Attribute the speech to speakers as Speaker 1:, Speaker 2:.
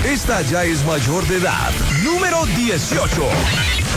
Speaker 1: Esta ya es mayor de edad. Número 18.